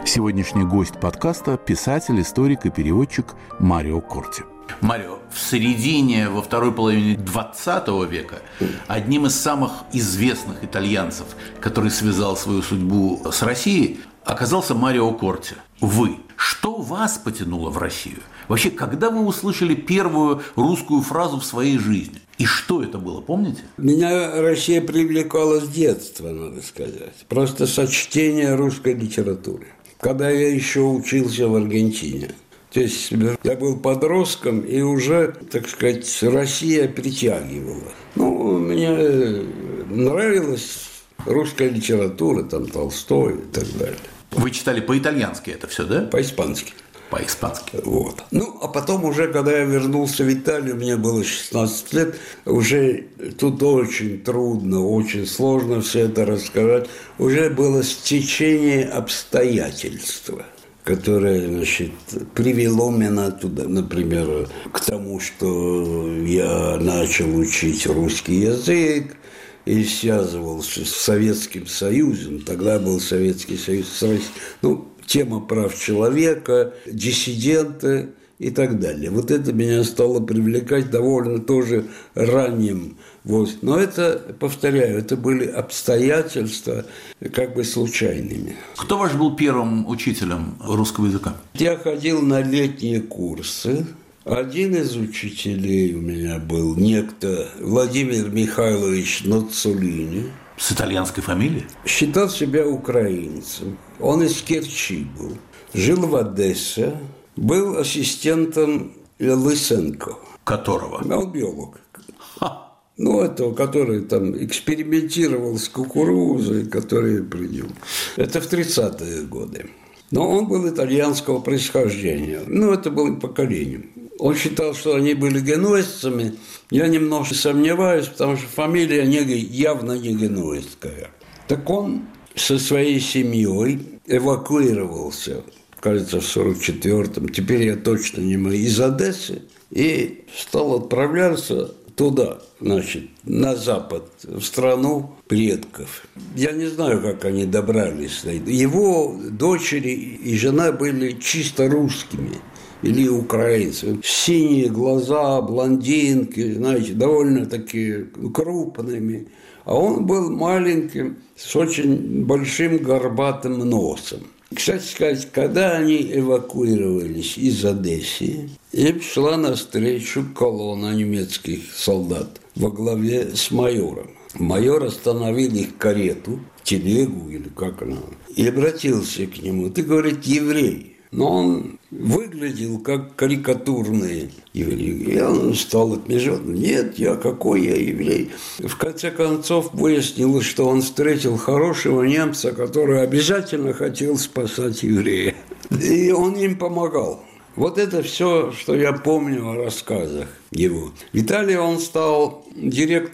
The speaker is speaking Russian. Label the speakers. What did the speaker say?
Speaker 1: Сегодняшний гость подкаста – писатель, историк и переводчик Марио Корти.
Speaker 2: Марио, во второй половине 20 века одним из самых известных итальянцев, который связал свою судьбу с Россией, оказался Марио Корти. Вы. Что вас потянуло в Россию? Вообще, когда вы услышали первую русскую фразу в своей жизни? И что это было, помните?
Speaker 3: Меня Россия привлекала с детства, надо сказать. Просто со чтения русской литературы. Когда я еще учился в Аргентине. То есть я был подростком, и уже, так сказать, Россия притягивала. Мне нравилась русская литература, там Толстой и так далее.
Speaker 2: Вы читали по-итальянски это все, да?
Speaker 3: По-испански.
Speaker 2: По-испански.
Speaker 3: Вот. А потом уже, когда я вернулся в Италию, мне было 16 лет, уже тут очень трудно, очень сложно все это рассказать. Уже было стечение обстоятельств, которое, привело меня туда, например, к тому, что я начал учить русский язык, и связывался с Советским Союзом. Тогда был Советский Союз с Россией. Тема прав человека, диссиденты и так далее. Вот это меня стало привлекать довольно тоже ранним возрастом. Но это, повторяю, это были обстоятельства случайными.
Speaker 2: Кто ваш был первым учителем русского языка?
Speaker 3: Я ходил на летние курсы. Один из учителей у меня был некто Владимир Михайлович Ноццолини.
Speaker 2: С итальянской фамилией?
Speaker 3: Считал себя украинцем. Он из Керчи был. Жил в Одессе. Был ассистентом Лысенко.
Speaker 2: Которого?
Speaker 3: Он биолог. Этого, который там экспериментировал с кукурузой, который принял. Это в 30-е годы. Но он был итальянского происхождения. Это было поколением. Он считал, что они были генуэзцами. Я немножко сомневаюсь, потому что фамилия явно не генуэзская. Так он со своей семьей эвакуировался, кажется, в 44-м, теперь я точно не могу, из Одессы, и стал отправляться туда, на запад, в страну предков. Я не знаю, как они добрались. Его дочери и жена были чисто русскими или украинцами. Синие глаза, блондинки, довольно такие крупными. А он был маленьким, с очень большим горбатым носом. Кстати сказать, когда они эвакуировались из Одессы, им шла навстречу колонна немецких солдат во главе с майором. Майор остановил их карету, телегу или как она, и обратился к нему. Ты, говорит, еврей. Но он выглядел как карикатурный еврей. И он стал отмежать. Нет, какой я еврей. В конце концов выяснилось, что он встретил хорошего немца, который обязательно хотел спасать еврея. И он им помогал. Вот это все, что я помню о рассказах его. В Италии он стал директором